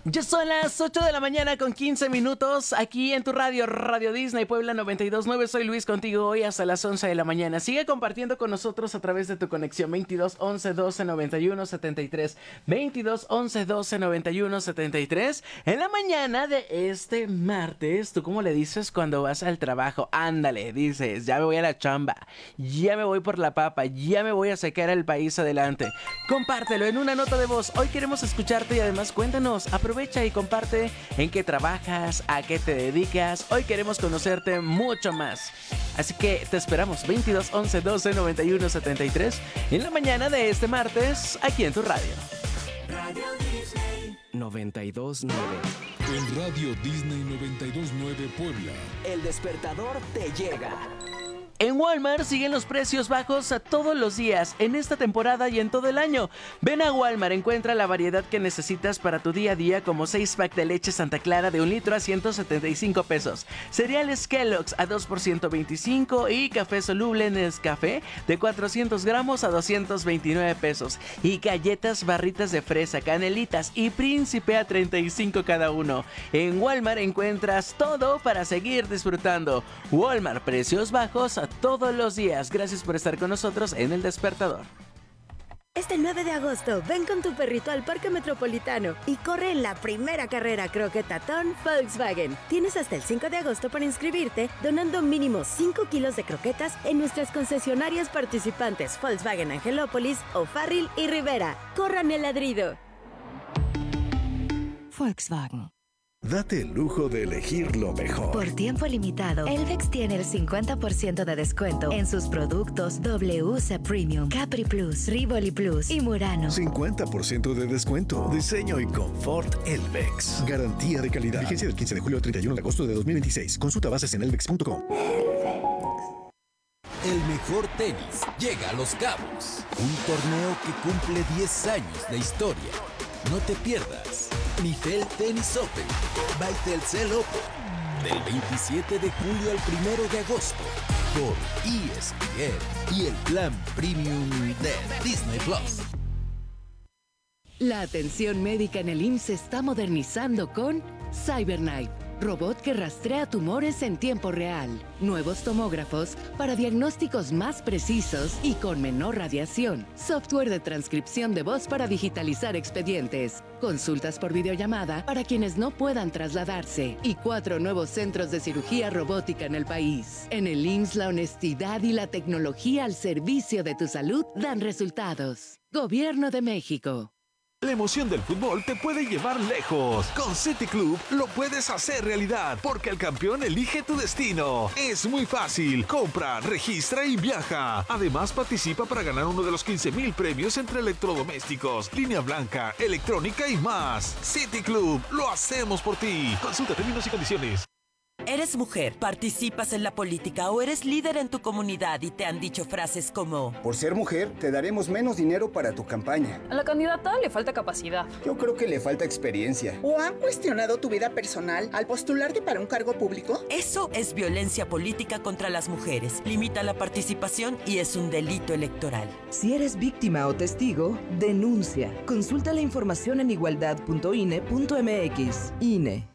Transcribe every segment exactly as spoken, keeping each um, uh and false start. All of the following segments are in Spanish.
Ya son las ocho de la mañana con quince minutos aquí en tu radio, Radio Disney Puebla noventa y dos punto nueve. Soy Luis contigo hoy hasta las once de la mañana. Sigue compartiendo con nosotros a través de tu conexión veintidós once doce noventa y uno setenta y tres. veintidós once doce noventa y uno setenta y tres. En la mañana de este martes, ¿tú cómo le dices cuando vas al trabajo? Ándale, dices, ya me voy a la chamba, ya me voy por la papa, ya me voy a sacar al país adelante. Compártelo en una nota de voz. Hoy queremos escucharte y además cuéntanos, aprovecha y comparte en qué trabajas, a qué te dedicas. Hoy queremos conocerte mucho más. Así que te esperamos veintidós once doce noventa y uno setenta y tres en la mañana de este martes aquí en tu radio. Radio Disney noventa y dos punto nueve. En Radio Disney noventa y dos punto nueve Puebla. El despertador te llega. En Walmart siguen los precios bajos a todos los días, en esta temporada y en todo el año. Ven a Walmart, encuentra la variedad que necesitas para tu día a día, como seis pack de leche Santa Clara de un litro a ciento setenta y cinco pesos, cereales Kellogg's a dos por ciento veinticinco y café soluble Nescafé de cuatrocientos gramos a doscientos veintinueve pesos. Y galletas barritas de fresa, canelitas y príncipe a treinta y cinco cada uno. En Walmart encuentras todo para seguir disfrutando. Walmart, precios bajos a todos los días. Gracias por estar con nosotros en El Despertador. Este nueve de agosto, ven con tu perrito al Parque Metropolitano y corre en la primera carrera croquetatón Volkswagen. Tienes hasta el cinco de agosto para inscribirte, donando mínimo cinco kilos de croquetas en nuestras concesionarias participantes Volkswagen Angelópolis, O'Farrill y Rivera. ¡Corran el ladrido! Volkswagen. Date el lujo de elegir lo mejor. Por tiempo limitado, Elvex tiene el cincuenta por ciento de descuento en sus productos W C Premium, Capri Plus, Rivoli Plus y Murano. cincuenta por ciento de descuento. Diseño y confort Elvex. Garantía de calidad. Vigencia del quince de julio al treinta y uno de agosto de dos mil veintiséis. Consulta bases en elvex punto com. El mejor tenis llega a Los Cabos. Un torneo que cumple diez años de historia. No te pierdas Nifel Tennis Open by Telcel Open del veintisiete de julio al primero de agosto por E S P N y el plan premium de Disney Plus. La atención médica en el I M S S se está modernizando con CyberKnife, robot que rastrea tumores en tiempo real, nuevos tomógrafos para diagnósticos más precisos y con menor radiación, software de transcripción de voz para digitalizar expedientes, consultas por videollamada para quienes no puedan trasladarse y cuatro nuevos centros de cirugía robótica en el país. En el I M S S la honestidad y la tecnología al servicio de tu salud dan resultados. Gobierno de México. La emoción del fútbol te puede llevar lejos. Con City Club lo puedes hacer realidad, porque el campeón elige tu destino. Es muy fácil. Compra, registra y viaja. Además, participa para ganar uno de los quince mil premios entre electrodomésticos, línea blanca, electrónica y más. City Club, lo hacemos por ti. Consulta términos y condiciones. Eres mujer, participas en la política o eres líder en tu comunidad y te han dicho frases como: por ser mujer, te daremos menos dinero para tu campaña. A la candidata le falta capacidad. Yo creo que le falta experiencia. ¿O han cuestionado tu vida personal al postularte para un cargo público? Eso es violencia política contra las mujeres. Limita la participación y es un delito electoral. Si eres víctima o testigo, denuncia. Consulta la información en igualdad punto I N E punto M X. I N E.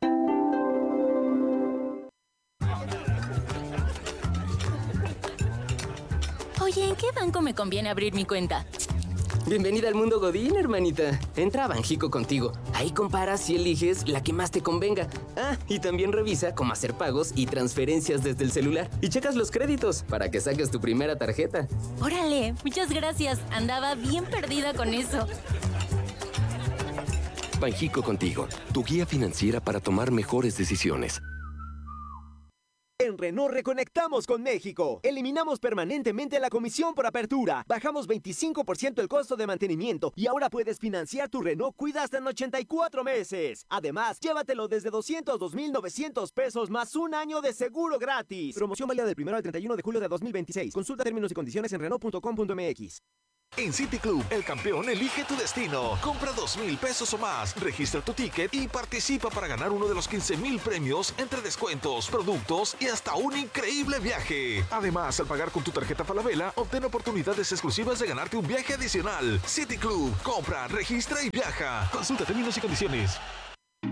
Oye, ¿en qué banco me conviene abrir mi cuenta? Bienvenida al mundo Godín, hermanita. Entra a Banjico contigo. Ahí comparas y eliges la que más te convenga. Ah, y también revisa cómo hacer pagos y transferencias desde el celular. Y checas los créditos para que saques tu primera tarjeta. Órale, muchas gracias. Andaba bien perdida con eso. Banjico contigo, tu guía financiera para tomar mejores decisiones. En Renault reconectamos con México. Eliminamos permanentemente la comisión por apertura. Bajamos veinticinco por ciento el costo de mantenimiento y ahora puedes financiar tu Renault Cuida hasta en ochenta y cuatro meses. Además, llévatelo desde doscientos dos mil novecientos pesos más un año de seguro gratis. Promoción válida del primero al treinta y uno de julio de dos mil veintiséis. Consulta términos y condiciones en renault punto com punto m x. En City Club, el campeón elige tu destino. Compra dos mil pesos o más, registra tu ticket y participa para ganar uno de los quince mil premios entre descuentos, productos y hasta un increíble viaje. Además, al pagar con tu tarjeta Falabella, obtén oportunidades exclusivas de ganarte un viaje adicional. City Club, compra, registra y viaja. Consulta términos y condiciones.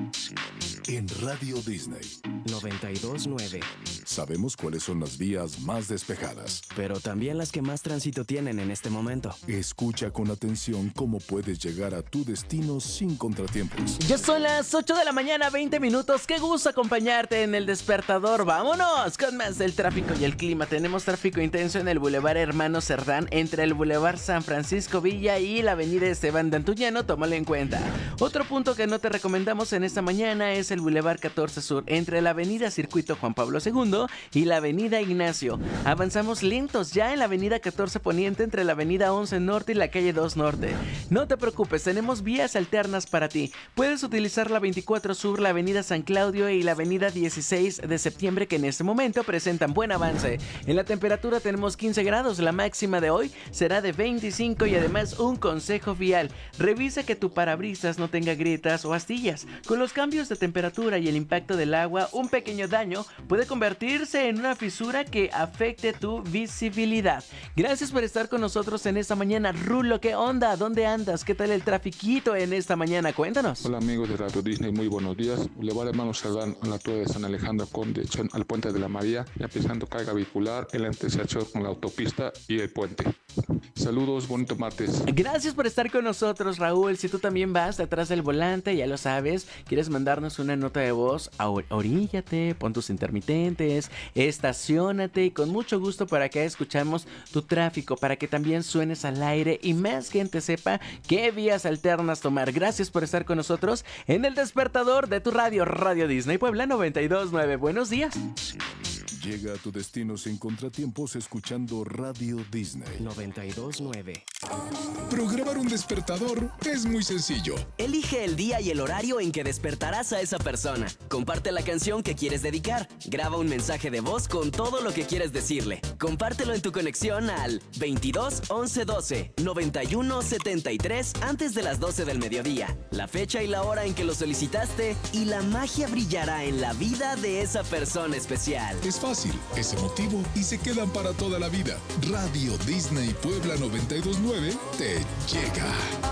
en Radio Disney noventa y dos nueve. Sabemos cuáles son las vías más despejadas, pero también las que más tránsito tienen en este momento. Escucha con atención cómo puedes llegar a tu destino sin contratiempos. Ya son las ocho de la mañana, veinte minutos. Qué gusto acompañarte en el despertador. Vámonos con más del tráfico y el clima. Tenemos tráfico intenso en el Boulevard Hermano Cerdán, entre el Boulevard San Francisco Villa y la Avenida Esteban de Antuñano. Tómalo en cuenta. Otro punto que no te recomendamos en esta mañana es el Boulevard catorce Sur, entre la Avenida Circuito Juan Pablo segundo y la Avenida Ignacio. Avanzamos lentos ya en la Avenida catorce Poniente, entre la Avenida once Norte y la calle dos Norte. No te preocupes, tenemos vías alternas para ti. Puedes utilizar la veinticuatro Sur, la Avenida San Claudio y la Avenida dieciséis de septiembre, que en este momento presentan buen avance. En la temperatura tenemos quince grados, la máxima de hoy será de veinticinco y además un consejo vial: revisa que tu parabrisas no tenga grietas o astillas. Con los cambios de temperatura y el impacto del agua, un pequeño daño puede convertirse en una fisura que afecte tu visibilidad. Gracias por estar con nosotros en esta mañana. Rulo, ¿qué onda? ¿Dónde andas? ¿Qué tal el trafiquito en esta mañana? Cuéntanos. Hola amigos de Radio Disney, muy buenos días. Boulevard Hermano Cerdán, a la altura de San Alejandro con dirección al Puente de la María, ya pisando carga vehicular, el intersección con la autopista y el puente. Saludos, bonito martes. Gracias por estar con nosotros, Raúl. Si tú también vas detrás del volante, ya lo sabes, quieres mandarnos una nota de voz, oríllate, pon tus intermitentes, estaciónate y con mucho gusto para que escuchamos tu tráfico, para que también suenes al aire y más gente sepa qué vías alternas tomar. Gracias por estar con nosotros en el despertador de tu radio, Radio Disney Puebla noventa y dos nueve. Buenos días. Llega a tu destino sin contratiempos escuchando Radio Disney noventa y dos nueve. Programar un despertador es muy sencillo. Elige el día y el horario en que despertarás a esa persona. Comparte la canción que quieres dedicar. Graba un mensaje de voz con todo lo que quieres decirle. Compártelo en tu conexión al veintidós once doce noventa y uno setenta y tres antes de las doce del mediodía. La fecha y la hora en que lo solicitaste y la magia brillará en la vida de esa persona especial. Es fácil, es emotivo y se quedan para toda la vida. Radio Disney Puebla noventa y dos nueve te llega.